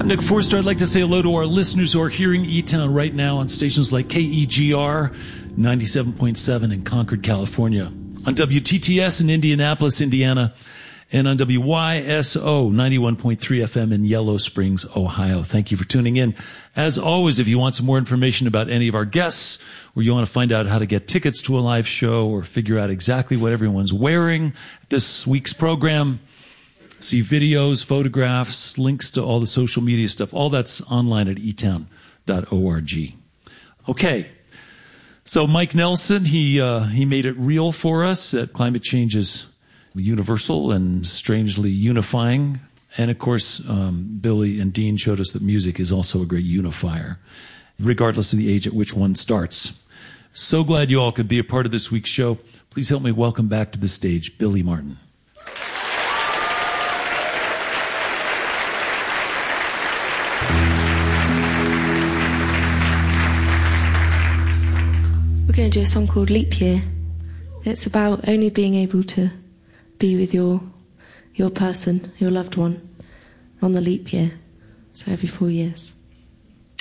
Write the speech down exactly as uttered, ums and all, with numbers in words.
I'm Nick Forster. I'd like to say hello to our listeners who are hearing E-Town right now on stations like K E G R ninety-seven point seven in Concord, California, on W T T S in Indianapolis, Indiana, and on W Y S O ninety-one point three F M in Yellow Springs, Ohio. Thank you for tuning in. As always, if you want some more information about any of our guests, or you want to find out how to get tickets to a live show, or figure out exactly what everyone's wearing at this week's program, see videos, photographs, links to all the social media stuff, all that's online at e town dot org. Okay. So Mike Nelson, he uh, he made it real for us that climate change is universal and strangely unifying. And of course, um, Billy and Dean showed us that music is also a great unifier, regardless of the age at which one starts. So glad you all could be a part of this week's show. Please help me welcome back to the stage Billy Martin. We're going to do a song called Leap Year. It's about only being able to be with your your person, your loved one, on the leap year, so every four years.